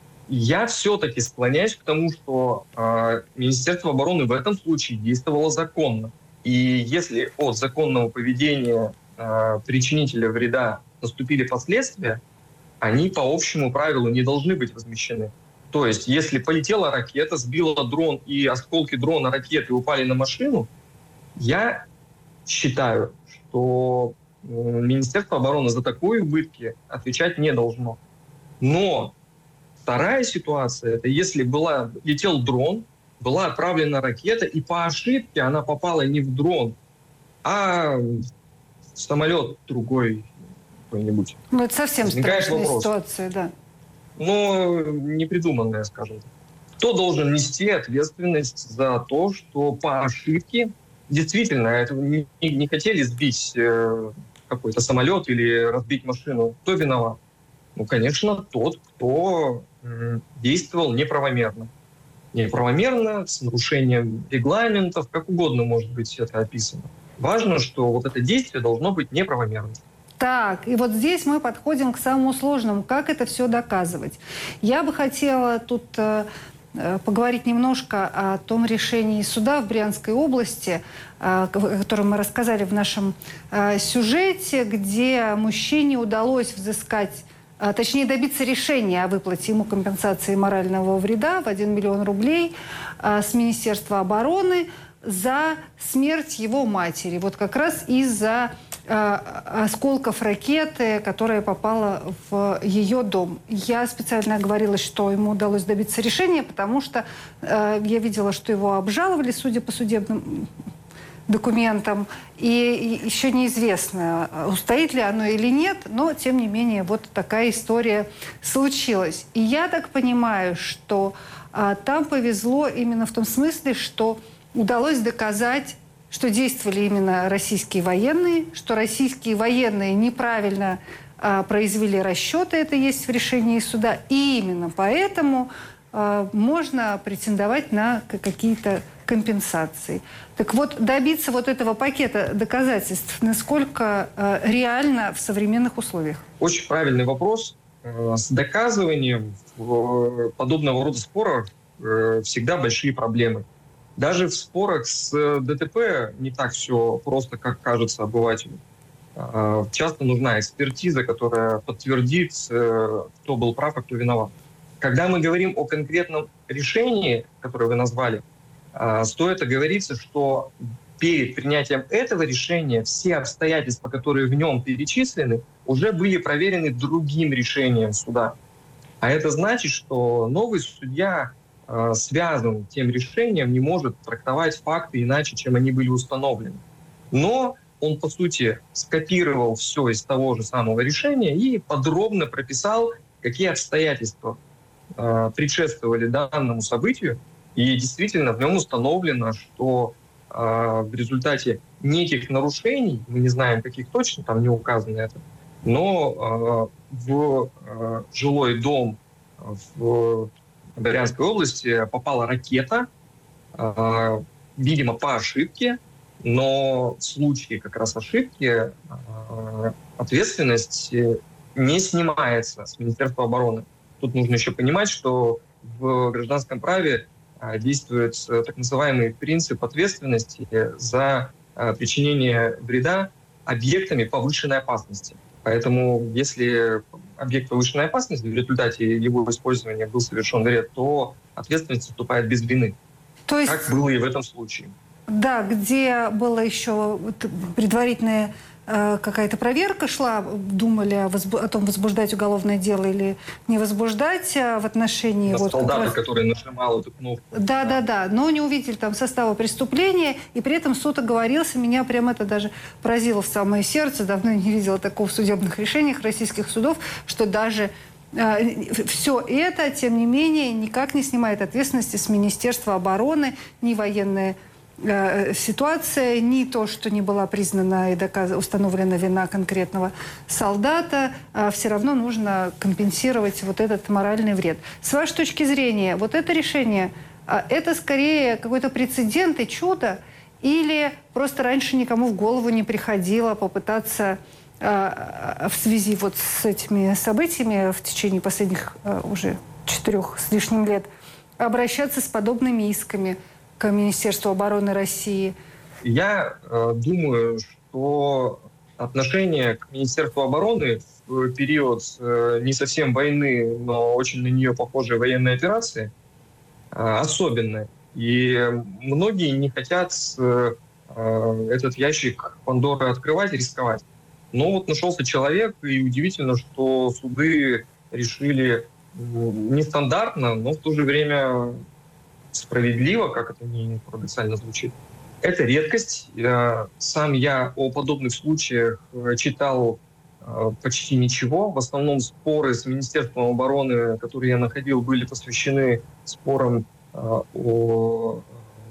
Speaker 1: Я все-таки склоняюсь к тому, что э, Министерство обороны в этом случае действовало законно. И если от законного поведения э, причинителя вреда наступили последствия, они по общему правилу не должны быть возмещены. То есть, если полетела ракета, сбила дрон, и осколки дрона, ракеты упали на машину, я считаю, что Министерство обороны за такие убытки отвечать не должно. Но вторая ситуация, это если была, летел дрон, была отправлена ракета, и по ошибке она попала не в дрон, а в самолет другой какой-нибудь.
Speaker 20: Ну, это совсем
Speaker 1: возникает
Speaker 20: страшная
Speaker 1: вопрос.
Speaker 20: Ситуация, да.
Speaker 1: Но непридуманная, скажем так. Кто должен нести ответственность за то, что по ошибке действительно это не, не хотели сбить э, какой-то самолет или разбить машину? Кто виноват? Ну, конечно, тот, кто э, действовал неправомерно. Неправомерно, с нарушением регламентов, как угодно может быть это описано. Важно, что вот это действие должно быть неправомерным.
Speaker 20: Так, и вот здесь мы подходим к самому сложному. Как это все доказывать? Я бы хотела тут э, поговорить немножко о том решении суда в Брянской области, э, о котором мы рассказали в нашем э, сюжете, где мужчине удалось взыскать, э, точнее добиться решения о выплате ему компенсации морального вреда в один миллион рублей э, с Министерства обороны за смерть его матери. Вот как раз из-за осколков ракеты, которая попала в ее дом. Я специально оговорилась, что ему удалось добиться решения, потому что э, я видела, что его обжаловали, судя по судебным документам, и, и еще неизвестно, устоит ли оно или нет, но, тем не менее, вот такая история случилась. И я так понимаю, что э, там повезло именно в том смысле, что удалось доказать, что действовали именно российские военные, что российские военные неправильно а, произвели расчеты, это есть в решении суда, и именно поэтому а, можно претендовать на какие-то компенсации. Так вот, добиться вот этого пакета доказательств, насколько а, реально в современных условиях?
Speaker 1: Очень правильный вопрос. С доказыванием в подобного рода споров всегда большие проблемы. Даже в спорах с ДТП не так все просто, как кажется обывателю. Часто нужна экспертиза, которая подтвердит, кто был прав, а кто виноват. Когда мы говорим о конкретном решении, которое вы назвали, стоит оговориться, что перед принятием этого решения все обстоятельства, которые в нем перечислены, уже были проверены другим решением суда. А это значит, что новый судья связан тем решением, не может трактовать факты иначе, чем они были установлены. Но он, по сути, скопировал все из того же самого решения и подробно прописал, какие обстоятельства э, предшествовали данному событию. И действительно в нем установлено, что э, в результате неких нарушений, мы не знаем, каких точно, там не указано это, но э, в э, жилой дом в Брянской области попала ракета, э, видимо, по ошибке, но в случае как раз ошибки э, ответственность не снимается с Министерства обороны. Тут нужно еще понимать, что в гражданском праве э, действует э, так называемый принцип ответственности за э, причинение вреда объектами повышенной опасности. Поэтому если объект повышенной опасности, в результате его использования был совершен вред, то ответственность наступает без вины. То есть, как было и в этом случае.
Speaker 20: Да, где была еще предварительная э, какая-то проверка шла, думали о, возбу- о том, возбуждать уголовное дело или не возбуждать в отношении...
Speaker 1: Вот, солдата,
Speaker 20: раз...
Speaker 1: который нажимал эту кнопку.
Speaker 20: Да, да, да, но не увидели там состава преступления, и при этом суд оговорился. Меня прям это даже поразило в самое сердце. Давно не видела такого в судебных решениях российских судов, что даже э, все это, тем не менее, никак не снимает ответственности с Министерства обороны, ни военные ситуация, ни то, что не была признана и доказ... установлена вина конкретного солдата, а все равно нужно компенсировать вот этот моральный вред. С вашей точки зрения, вот это решение, это скорее какой-то прецедент и чудо, или просто раньше никому в голову не приходило попытаться в связи вот с этими событиями в течение последних уже четырех с лишним лет обращаться с подобными исками к Министерству обороны России?
Speaker 1: Я э, думаю, что отношение к Министерству обороны в период э, не совсем войны, но очень на нее похожей военной операции э, особенное. И многие не хотят э, этот ящик Пандоры открывать и рисковать. Но вот нашелся человек, и удивительно, что суды решили нестандартно, но в то же время справедливо, как это не парадоксально звучит. Это редкость. Сам я о подобных случаях читал почти ничего. В основном споры с Министерством обороны, которые я находил, были посвящены спорам о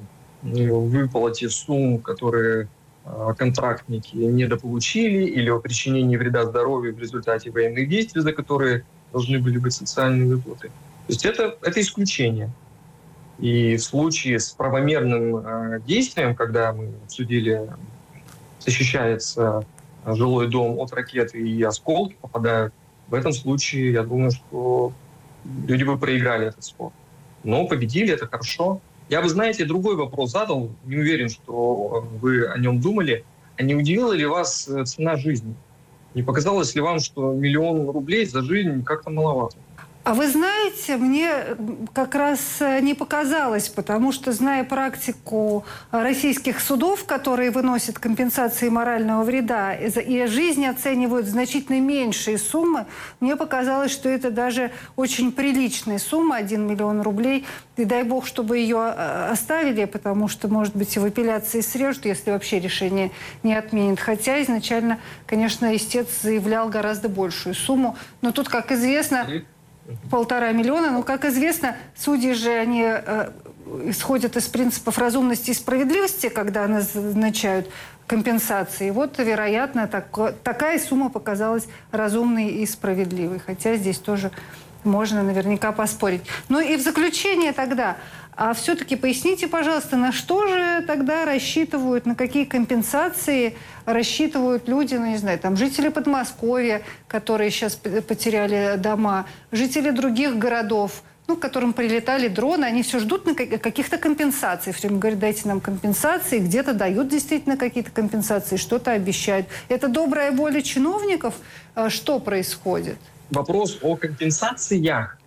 Speaker 1: выплате сумм, которые контрактники недополучили, или о причинении вреда здоровью в результате военных действий, за которые должны были быть социальные выплаты. То есть это, это исключение. И в случае с правомерным э, действием, когда мы обсудили, защищается жилой дом от ракеты и осколки попадают, в этом случае, я думаю, что люди бы проиграли этот спор. Но победили, это хорошо. Я бы, знаете, другой вопрос задал, не уверен, что вы о нем думали. А не удивила ли вас цена жизни? Не показалось ли вам, что миллион рублей за жизнь как-то маловато?
Speaker 20: А вы знаете, мне как раз не показалось, потому что, зная практику российских судов, которые выносят компенсации морального вреда и жизнь оценивают значительно меньшие суммы, мне показалось, что это даже очень приличная сумма, один миллион рублей. И дай бог, чтобы ее оставили, потому что, может быть, и в апелляции срежут, если вообще решение не отменят. Хотя изначально, конечно, истец заявлял гораздо большую сумму. Но тут, как известно... Полтора миллиона. Но, как известно, судьи же, они э, исходят из принципов разумности и справедливости, когда назначают компенсации. Вот, вероятно, так, такая сумма показалась разумной и справедливой. Хотя здесь тоже можно наверняка поспорить. Ну и в заключение тогда... А все-таки поясните, пожалуйста, на что же тогда рассчитывают, на какие компенсации рассчитывают люди, ну, не знаю, там, жители Подмосковья, которые сейчас потеряли дома, жители других городов, ну, к которым прилетали дроны, они все ждут на каких-то компенсаций. Все время говорят, дайте нам компенсации, где-то дают действительно какие-то компенсации, что-то обещают. Это добрая воля чиновников? Что происходит?
Speaker 1: Вопрос о компенсациях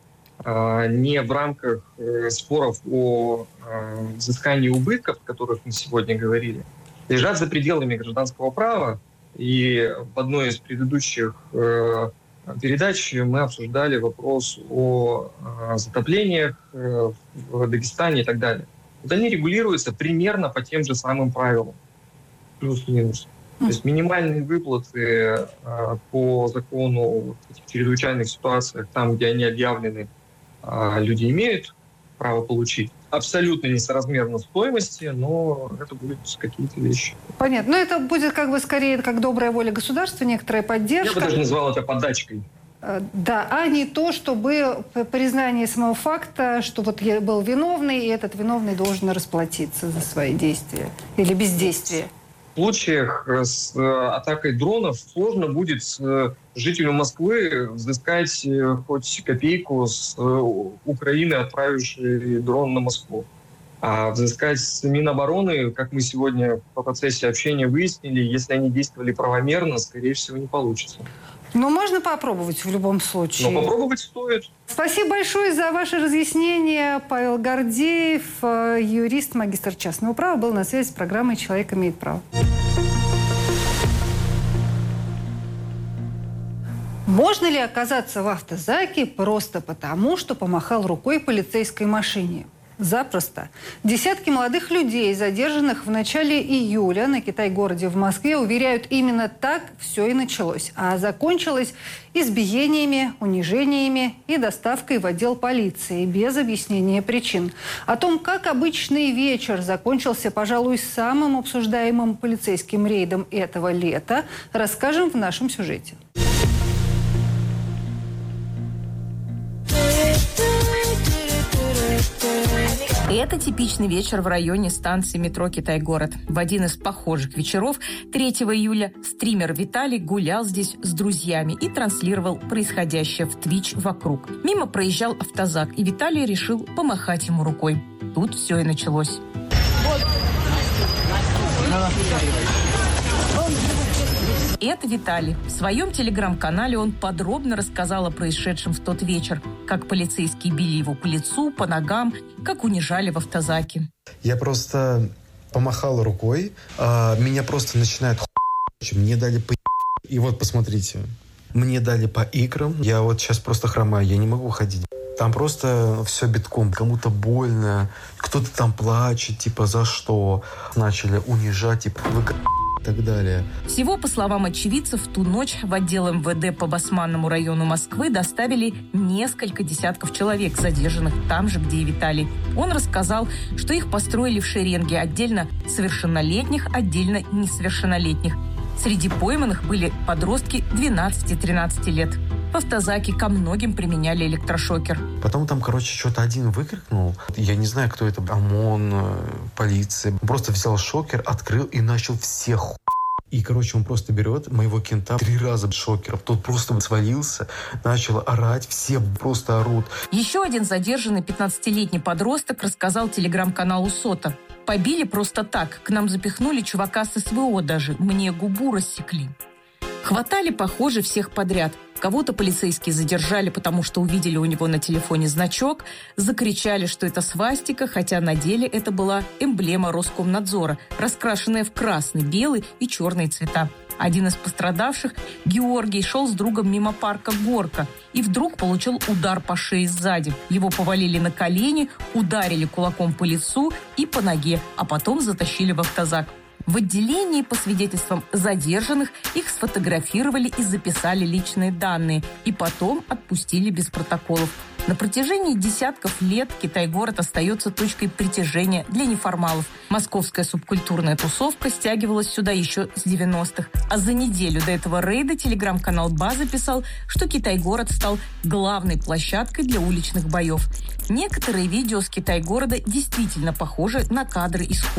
Speaker 1: не в рамках споров о взыскании убытков, о которых мы сегодня говорили, лежат за пределами гражданского права. И в одной из предыдущих передач мы обсуждали вопрос о затоплениях в Дагестане и так далее. Вот они регулируются примерно по тем же самым правилам, плюс-минус. То есть минимальные выплаты по закону в чрезвычайных ситуациях, там, где они объявлены, люди имеют право получить. Абсолютно несоразмерно стоимости, но это будут какие-то вещи.
Speaker 20: Понятно. Но это будет как бы скорее как добрая воля государства, некоторая поддержка.
Speaker 1: Я бы даже назвал это подачкой.
Speaker 20: Да, а не то, чтобы признание самого факта, что вот я был виновный, и этот виновный должен расплатиться за свои действия или бездействие.
Speaker 1: В случаях с атакой дронов сложно будет жителю Москвы взыскать хоть копейку с Украины, отправившей дрон на Москву. А взыскать с Минобороны, как мы сегодня по процессе общения выяснили, если они действовали правомерно, скорее всего, не получится.
Speaker 20: Но можно попробовать в любом случае.
Speaker 1: Но попробовать стоит.
Speaker 20: Спасибо большое за ваше разъяснение. Павел Гордеев, юрист, магистр частного права, был на связи с программой «Человек имеет право». Можно ли оказаться в автозаке просто потому, что помахал рукой полицейской машине? Запросто. Десятки молодых людей, задержанных в начале июля на Китай-городе в Москве, уверяют, именно так все и началось. А закончилось избиениями, унижениями и доставкой в отдел полиции без объяснения причин. О том, как обычный вечер закончился, пожалуй, самым обсуждаемым полицейским рейдом этого лета, расскажем в нашем сюжете.
Speaker 2: Это типичный вечер в районе станции метро «Китай-город». В один из похожих вечеров третьего июля стример Виталий гулял здесь с друзьями и транслировал происходящее в Twitch вокруг. Мимо проезжал автозак, и Виталий решил помахать ему рукой. Тут все и началось. Это Виталий. В своем телеграм-канале он подробно рассказал о происшедшем в тот вечер, как полицейские били его по лицу, по ногам, как унижали в автозаке.
Speaker 5: Я просто помахал рукой, а меня просто начинает хуй, мне дали по и вот посмотрите, мне дали по икрам, я вот сейчас просто хромаю, я не могу ходить. Там просто все битком, кому-то больно, кто-то там плачет, типа за что, начали унижать, типа вы и так далее.
Speaker 2: Всего, по словам очевидцев, в ту ночь в отдел эм вэ дэ по Басманному району Москвы доставили несколько десятков человек, задержанных там же, где и Виталий. Он рассказал, что их построили в шеренге, отдельно совершеннолетних, отдельно несовершеннолетних. Среди пойманных были подростки двенадцати-тринадцати лет. В автозаке ко многим применяли электрошокер.
Speaker 5: Потом там, короче, что-то один выкрикнул. Я не знаю, кто это. ОМОН, полиция. Просто взял шокер, открыл и начал всех ху... И, короче, он просто берет моего кента три раза шокером. Тот просто свалился, начал орать, все просто орут.
Speaker 2: Еще один задержанный пятнадцатилетний подросток рассказал телеграм-каналу Сота. Побили просто так. К нам запихнули чувака с эс вэ о даже. Мне губу рассекли. Хватали, похоже, всех подряд. Кого-то полицейские задержали, потому что увидели у него на телефоне значок, закричали, что это свастика, хотя на деле это была эмблема Роскомнадзора, раскрашенная в красный, белый и черный цвета. Один из пострадавших, Георгий, шел с другом мимо парка «Горка» и вдруг получил удар по шее сзади. Его повалили на колени, ударили кулаком по лицу и по ноге, а потом затащили в автозак. В отделении, по свидетельствам задержанных, их сфотографировали и записали личные данные, и потом отпустили без протоколов. На протяжении десятков лет Китай-город остается точкой притяжения для неформалов. Московская субкультурная тусовка стягивалась сюда еще с девяностых. А за неделю до этого рейда телеграм-канал «База» писал, что Китай-город стал главной площадкой для уличных боев. Некоторые видео с Китай-города действительно похожи на кадры из